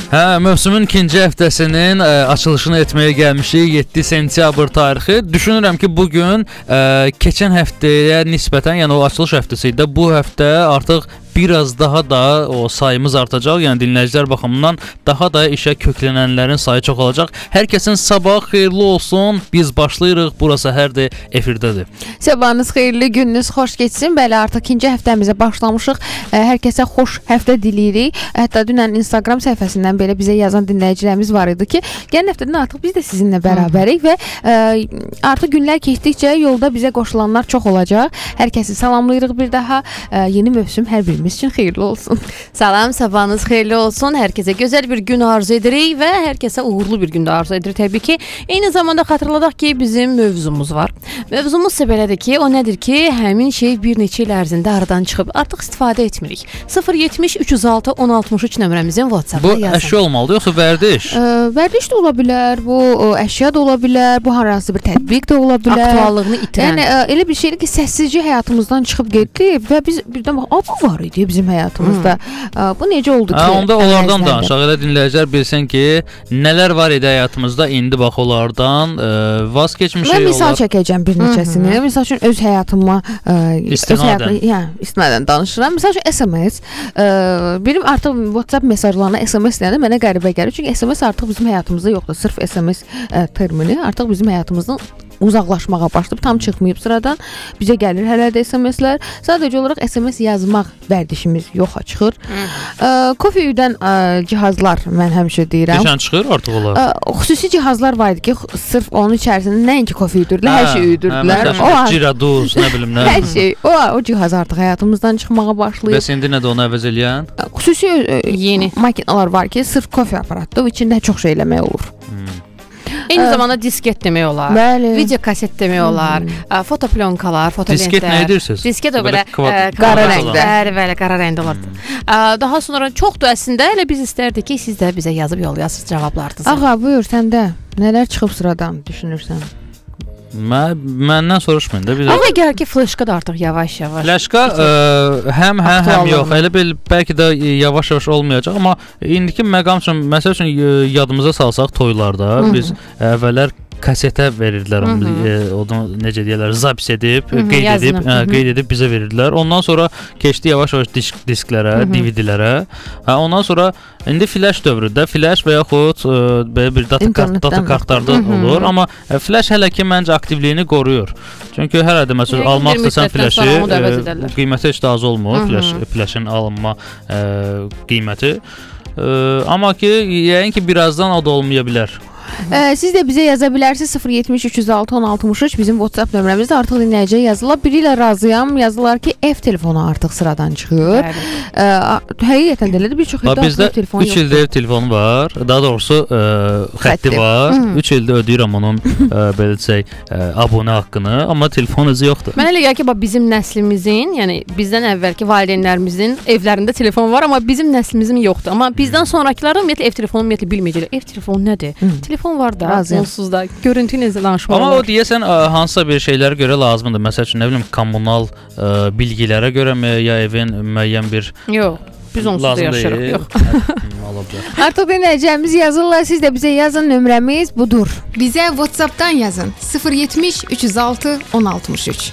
Mövsümün ikinci həftəsinin açılışını etməyə gəlmişik. 7 sentyabr tarixi. Düşünürəm ki, bugün keçən həftəyə nisbətən, yəni o açılış həftəsi idi. Bu həftə artıq biraz daha da o sayımız artacaq. Yəni dinləyicilər baxımından daha da işə köklənənlərin sayı çox olacaq. Hər kəsin sabahı xeyirli olsun. Biz başlayırıq. Burası səhərdir, efirdədir. Sabahınız xeyirli, gününüz xoş keçsin. Bəli, artıq ikinci həftəmizə başlamışıq. Hər kəsə xoş həftə diləyirik. Hətta dünən Instagram səhifəsindən belə bizə yazan dinləyicilərimiz var idi ki, gələn həftədən artıq biz də sizinlə bərabərik və artıq günlər keçdikcə yolda bizə qoşulanlar çox olacaq. Hər kəsi salamlayırıq bir daha. Yeni mövsüm hər birimiz üçün xeyirli olsun. Salam, sabahınız xeyirli olsun. Hər kəsə gözəl bir gün arzu edirik və hər kəsə uğurlu bir gün də arzu edirik təbii ki. Eyni zamanda xatırladaq ki, bizim mövzumuz var. Mövzumuz isə belədir ki, o nədir ki, həmin şey bir neçə il ərzində aradan çıxıb artıq istifadə etmirik. 070 306 1063 nömrəmizin WhatsApp-da yazın. Bu əşya olmalıdır, yoxsa vərdiş? Vərdiş də ola bilər, bu əşya da ola bilər, bu hansı bir tətbiq də ola bilər. Aktuallığını itirən. Yəni elə bir şeydir ki, səssizcə həyatımızdan çıxıb getdi və biz birdən bax, bu var idi bizim həyatımızda. Bu necə oldu ki? Onda onlardan danışaq. Elə dinləyicilər bilsin ki, nələr var idi həyatımızda, indi bax onlardan vaz keçmişik. Mən misal çəkəcəm bir neçəsini. Misal üçün öz həyatıma istinadən danışıram. Misal üçün SMS. Benim artıq WhatsApp mesajlarına SMS deyəndə mənə qəribə gəlir. Çünki SMS artıq bizim həyatımızda yoxdur. Sırf SMS termini artıq bizim həyatımızdan uzaqlaşmağa başlayıb, tam çıxmayıb sıradan. Bizə gəlir hələ də SMS-lər. Sadəcə olaraq SMS yazmaq vərdişimiz yoxa çıxır. Coffee-dən cihazlar mən həmişə deyirəm. Geçən çıxır artıq onlar. Xüsusi cihazlar var idi ki, sırf onun içərisində nəinki coffee üdürdülər, hər şey üdürdülər. Ciraduz, nə bilim nə. Hər şey. O cihaz artıq həyatımızdan çıxmağa başlayıb. Bəs indi nədir onu əvəz eləyən? Xüsusi yeni makinalar var ki, sırf coffee aparatdır, içində çox şey eləmək olur. Eyni zamanda disket demək olar, video kaset demək olar, fotoplonkalar, fotolentlər. Disket nə edirsiniz? Disket o belə qara rəngdə. Bəli, qara rəngdə olardı. Daha sonra çoxdur əslində, elə biz istərdik ki, siz də bizə yazıb yollayasınız cavablarınızı. Ağa, buyur, səndə nələr çıxıb sıradan düşünürsən? Məndən soruşmayın da. Amma gəlir ki, flaşka da artıq yavaş-yavaş. Flaşka həm yox. Elə bil bəlkə də yavaş-yavaş olmayacaq, amma indiki məqam üçün, məsəl üçün yadımıza salsaq toylarda biz əvvəllər kasetə verirdilər onu necə deyirlər, zapis edib, qeyd edib bizə verirdilər. Ondan sonra keçdi yavaş-yavaş disklərə, DVD-lərə. Ondan sonra indi flash dövründə flash və yaxud belə bir data kartlarda olur, amma flash hələ ki məncə aktivliyini qoruyur. Çünki hər hədə məsələn almaq istəsən flaşı, qiyməti heç də az olmur, flashın alınma qiyməti. Amma ki, yəqin ki birazdan o da olmaya bilər. Siz də bizə yaza bilərsiniz 070 306 1063 bizim WhatsApp nömrəmizdə artıq dinləyiciyə yazılar. Biri ilə razıyam, yazılar ki ev telefonu artıq sıradan çıxır. Həqiqətən də elədir, bir çox evdə ev telefonu yoxdur. 3 ildə ev telefonu var, daha doğrusu xətti var. 3 ildə ödəyirəm onun belə desək abunə haqqını, amma telefon özü yoxdur. Mənə elə gəlir ki, bizim nəslimizin, yəni bizdən əvvəlki valideynlərimizin evlərində telefon var, amma bizim nəslimizin yoxdur. Amma bizdən sonrakıların ümumiyyətlə ev telefonu ümumiyyətlə bilməyəcəklər. Ev telefonu nədir? Telefon var da, onsuz da görüntü necə danışmaq olur. Amma o deyəsən hansısa bir şeylərə görə lazımdır. Məsəl üçün nə bilim kommunal bilgilərə görə ya evin müəyyən bir yox. Biz onsuz da yaşayırıq. Yox. Artıq dinləyicimiz yazırlar, siz də bizə yazın, nömrəmiz budur. Bizə WhatsApp-dan yazın 070 306 1063.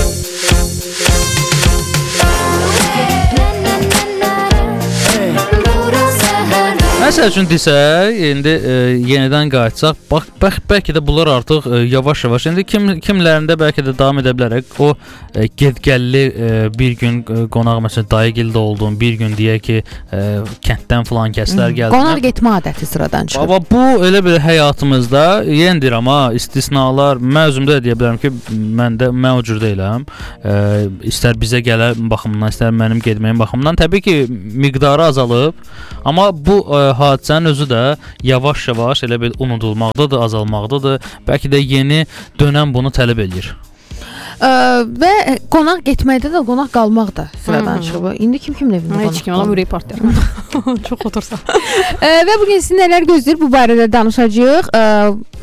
Məsəl üçün desək, indi yenidən qayıtsaq, bəlkə də bunlar artıq yavaş-yavaş, indi kimlərində bəlkə də davam edə bilərək, o gedgəlli bir gün qonaq, məsələn, dayıgildə olduğun bir gün deyək ki, kənddən filan kəslər gəldi. Qonaq getmə adəti sıradan çıxır. Amma bu elə bir həyatımızda yenidir, amma istisnalar, mən özümdə deyə bilərəm ki, mən o cür deyiləm. İstər bizə gələr baxımından, istər mənim getməyim baxımından, təbii ki, miqdarı azalıb, amma bu hadisənin özü də yavaş-yavaş elə bil unudulmaqdadır, azalmaqdadır. Bəlkə də yeni dönəm bunu tələb edir. Və qonaq getməkdə də qonaq qalmaq da sıradan çıxıb. İndi kimlə evində qonaq? Heç kim, ona ürək partlayır. Çox otursa. Və bugün sizi nələr gözləyir bu barədə danışacağıq.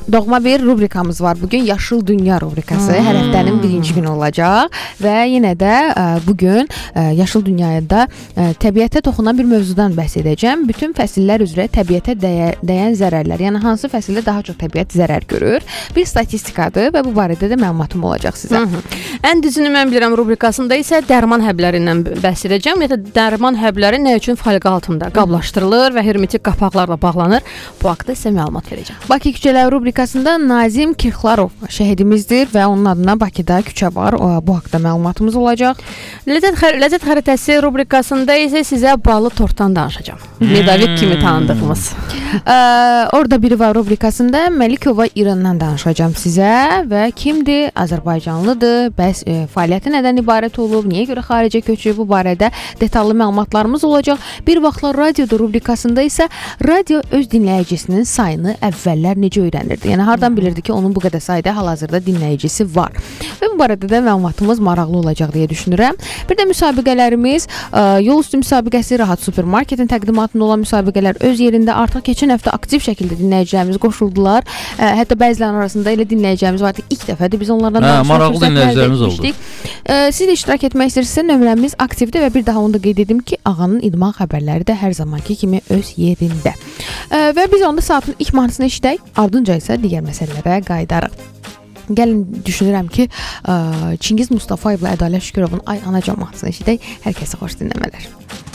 Doğma bir rubrikamız var. Bugün Yaşıl Dünya rubrikası. Hər həftənin birinci günü olacaq və yenə də bugün Yaşıl Dünyada təbiətə toxunan bir mövzudan bəhs edəcəm. Bütün fəsillər üzrə təbiətə dəyən zərərlər, yəni hansı fəsildə daha çox təbiət zərər görür, bir statistikadır və bu barədə də məlumatım olacaq sizə. Ən düzünü mən bilirəm rubrikasında isə dərman həblərindən bəhs edəcəm. Ümumiyyətlə dərman həbləri nə üçün foliqa altında qablaşdırılır və hermetik qapaqlarla bağlanır? Bu haqqda sizə məlumat verəcəm. Bakı küçələri rubrikasında Nazim Kirxlarov şəhidimizdir və onun adına Bakıda küçə var. Bu haqqda məlumatımız olacaq. Ləzzət xəritəsi rubrikasında isə sizə ballı tortdan danışacağam. Medavik kimi tanıdığımız. Orada biri var rubrikasında Məlikova İrandan danışacağam sizə və kimdir? Azərbaycanlıdır. Bəs fəaliyyəti nədən ibarət olub? Niyə görə xaricə köçüb? Bu barədə detallı məlumatlarımız olacaq. Bir vaxtlar radioda rubrikasında isə radio öz dinləyicisinin sayını əvvəllər necə öyrənirdi? Yəni hardan bilirdi ki, onun bu qədər sayda hal-hazırda dinləyicisi var? Və bu barədə də məlumatımız maraqlı olacaq deyə düşünürəm. Bir də müsabiqələrimiz, yol üstü müsabiqəsi, Rahat Supermarketin təqdimatında olan müsabiqələr öz yerində. Artıq keçən həftə aktiv şəkildə dinləyicilərimiz qoşuldular. Hətta bəzilərinin arasında elə dinləyicilərimiz var ki, ilk dəfədir biz onlardan maraqlı dinləyicilərimiz oldu. Siz də iştirak etmək istəyirsinizsə, nömrəmiz aktivdir və bir daha onu da qeyd edim ki, Ağanın idman xəbərləri də hər zamanki kimi öz yerində. Və biz onda saatın ilk mahnısını eşidək, ardınca isə digər məsələlərə qayıdarıq. Gəlin düşünürəm ki, Çingiz Mustafayevlə Ədalət Şükürovun Ay Anacan mahnısını eşidək. Hər kəsə xoş dinləmələr.